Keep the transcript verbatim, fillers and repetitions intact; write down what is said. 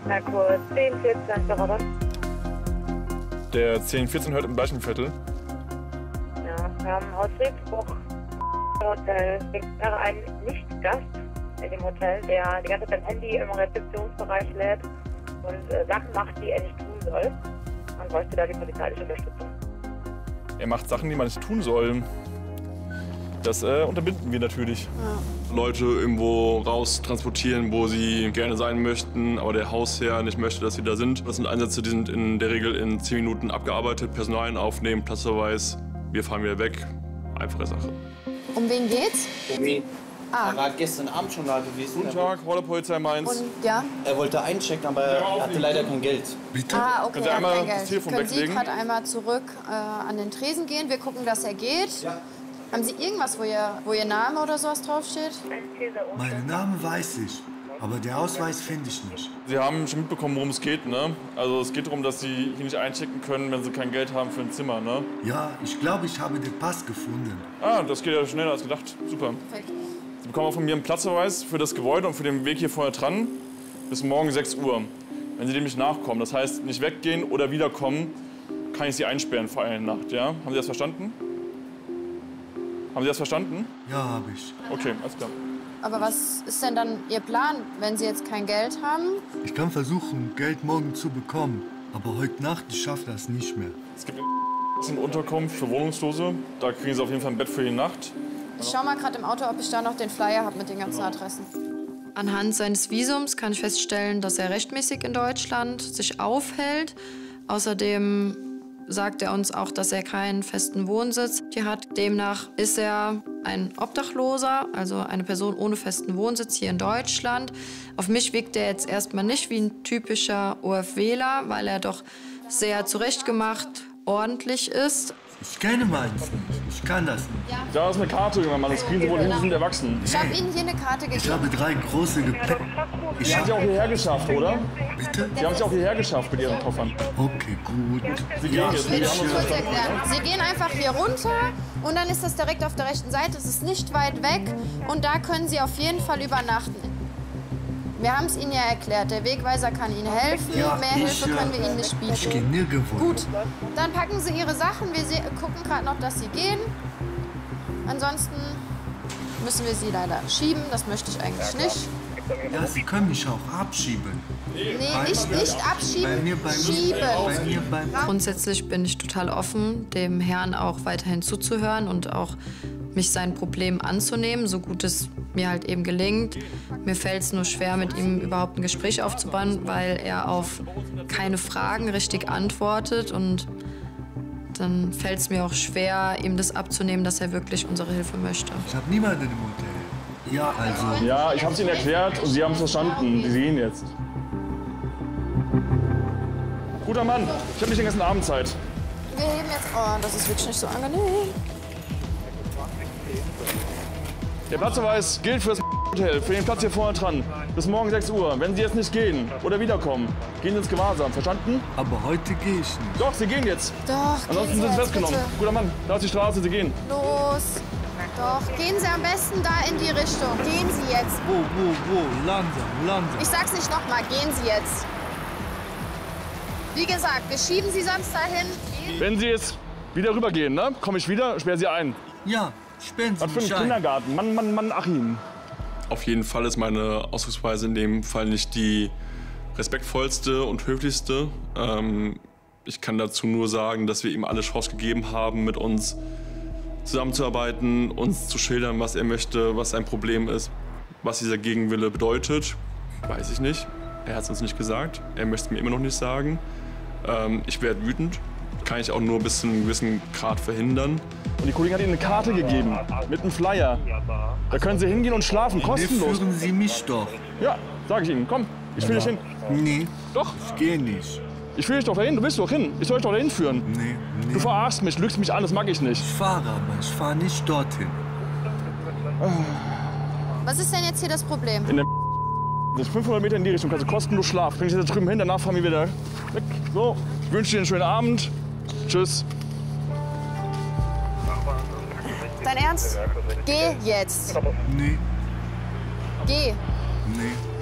Merkur zehn vierzehn, Sarabas. Der zehn vierzehn hört im gleichen Viertel. Ja, wir haben aus Regensburg Hotel. Es wäre ein Nicht-Gast in dem Hotel, der die ganze Zeit sein Handy im Rezeptionsbereich lädt und äh, Sachen macht, die er nicht tun soll. Man bräuchte da die polizeiliche Unterstützung. Er macht Sachen, die man nicht tun soll. Das äh, unterbinden wir natürlich. Ja. Leute irgendwo raus transportieren, wo sie gerne sein möchten, aber der Hausherr nicht möchte, dass sie da sind. Das sind Einsätze, die sind in der Regel in zehn Minuten abgearbeitet. Personalien aufnehmen, Platzverweis, wir fahren wieder weg. Einfache Sache. Um wen geht's? Um ihn. Ah. Er war gestern Abend schon da gewesen. Guten Tag, Roller Polizei Mainz. Und, ja? Er wollte einchecken, aber er hatte leider kein Geld. Bitte? Ah, okay, Können Sie er hat einmal kein das Geld. Telefon Können Sie weglegen? gerade einmal zurück äh, an den Tresen gehen? Wir gucken, dass er geht. Ja. Haben Sie irgendwas, wo Ihr, wo Ihr Name oder sowas draufsteht? Meinen Namen weiß ich, aber der Ausweis finde ich nicht. Sie haben schon mitbekommen, worum es geht, ne? Also es geht darum, dass Sie hier nicht einchecken können, wenn Sie kein Geld haben für ein Zimmer, ne? Ja, ich glaube, ich habe den Pass gefunden. Ah, das geht ja schneller als gedacht. Super. Perfekt. Sie bekommen auch von mir einen Platzverweis für das Gebäude und für den Weg hier vorne dran bis morgen sechs Uhr. Wenn Sie dem nicht nachkommen, das heißt nicht weggehen oder wiederkommen, kann ich Sie einsperren für eine Nacht, ja? Haben Sie das verstanden? Haben Sie das verstanden? Ja, habe ich. Okay, alles klar. Aber was ist denn dann Ihr Plan, wenn Sie jetzt kein Geld haben? Ich kann versuchen, Geld morgen zu bekommen, aber heute Nacht, ich schaffe das nicht mehr. Es gibt eine Unterkunft für Wohnungslose. Da kriegen Sie auf jeden Fall ein Bett für die Nacht. Ich schau mal gerade im Auto, ob ich da noch den Flyer habe mit den ganzen Adressen. Anhand seines Visums kann ich feststellen, dass er rechtmäßig in Deutschland sich aufhält. Außerdem sagt er uns auch, dass er keinen festen Wohnsitz hier hat. Demnach ist er ein Obdachloser, also eine Person ohne festen Wohnsitz hier in Deutschland. Auf mich wirkt er jetzt erstmal nicht wie ein typischer OFWler, weil er doch sehr zurechtgemacht, ordentlich ist. Ich kenne meins nicht. Ich kann das nicht. Da ist eine Karte, junger Mann. Das kriegen Sie wohl hin, Sie sind erwachsen. Ich habe Ihnen hier eine Karte gegeben. Ich habe drei große Gepäck. Ich Sie haben sich auch habe... hierher geschafft, oder? Bitte? Sie haben sich auch hierher geschafft mit Ihren Koffern. Okay, gut. Sie gehen jetzt. Ich Wir haben will uns kurz erklären. Sie gehen einfach hier runter und dann ist das direkt auf der rechten Seite. Es ist nicht weit weg und da können Sie auf jeden Fall übernachten. Wir haben es Ihnen ja erklärt. Der Wegweiser kann Ihnen helfen. Ja, Mehr ich, Hilfe können wir äh, Ihnen nicht bieten. Ich gehe nirgendwo. Gut, dann packen Sie Ihre Sachen. Wir se- gucken gerade noch, dass Sie gehen. Ansonsten müssen wir Sie leider schieben. Das möchte ich eigentlich nicht. Ja, Sie können mich auch abschieben. Nee, nicht, nicht Bei abschieben, mir, bei mir, schieben. bei mir, beim... Grundsätzlich bin ich total offen, dem Herrn auch weiterhin zuzuhören und auch mich sein Problem anzunehmen, so gut es mir halt eben gelingt. Mir fällt es nur schwer, mit ihm überhaupt ein Gespräch aufzubauen, weil er auf keine Fragen richtig antwortet. Und dann fällt es mir auch schwer, ihm das abzunehmen, dass er wirklich unsere Hilfe möchte. Ich habe niemanden im Hotel. Ja, also... Ja, ich habe es Ihnen erklärt und Sie haben es verstanden. Sie gehen jetzt. Guter Mann, ich habe nicht den ganzen Abend Zeit. Wir heben jetzt... Oh, das ist wirklich nicht so angenehm. Der Platzverweis gilt für das Hotel, für den Platz hier vorne dran. Bis morgen sechs Uhr. Wenn Sie jetzt nicht gehen oder wiederkommen, gehen Sie ins Gewahrsam. Verstanden? Aber heute gehe ich nicht. Doch, Sie gehen jetzt. Doch, Ansonsten gehen sind Sie Sie jetzt, festgenommen. bitte. Guter Mann, da ist die Straße, Sie gehen. Los. Doch, gehen Sie am besten da in die Richtung. Gehen Sie jetzt. Wo, wo, wo? Langsam, langsam. Ich sag's nicht nochmal, gehen Sie jetzt. Wie gesagt, wir schieben Sie sonst dahin. Wenn Sie jetzt wieder rübergehen, ne, komme ich wieder, sperre Sie ein. Ja, sperren Sie Was für ein mich ein. Kindergarten. Mann, Mann, Mann, Achim. Auf jeden Fall ist meine Ausdrucksweise in dem Fall nicht die respektvollste und höflichste. Ähm, ich kann dazu nur sagen, dass wir ihm alle Chance gegeben haben, mit uns zusammenzuarbeiten, uns zu schildern, was er möchte, was sein Problem ist. Was dieser Gegenwille bedeutet, weiß ich nicht. Er hat es uns nicht gesagt. Er möchte es mir immer noch nicht sagen. Ähm, ich werde wütend. Kann ich auch nur bis zu einem gewissen Grad verhindern. Und die Kollegin hat Ihnen eine Karte gegeben, mit einem Flyer. Da können Sie hingehen und schlafen, kostenlos. Führen Sie mich doch. Ja, sag ich Ihnen. Komm, ich führe dich hin. Nee, Doch, ich gehe nicht. ich führe dich doch dahin. Du willst doch hin. Ich soll dich doch dahin führen. Nee, nee. Du verarschst mich, lügst mich an, das mag ich nicht. Ich fahre, aber ich fahre nicht dorthin. Was ist denn jetzt hier das Problem? In der das ist fünfhundert Meter in die Richtung, kannst du kostenlos schlafen. Bring ich jetzt da drüben hin, danach fahren wir wieder weg. So, ich wünsche dir einen schönen Abend. Tschüss. Dein Ernst? Geh jetzt. Nee, Geh. nee.